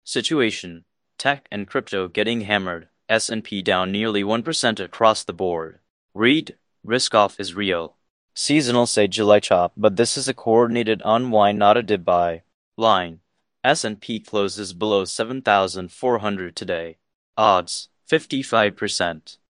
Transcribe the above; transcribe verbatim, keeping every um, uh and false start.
Situation: Tech and crypto getting hammered. S and P down nearly one percent across the board. Read, risk off is real. Seasonal say July chop, but this is a coordinated unwind, not a dip buy. Line: S and P closes below seven thousand four hundred today. Odds: fifty-five percent.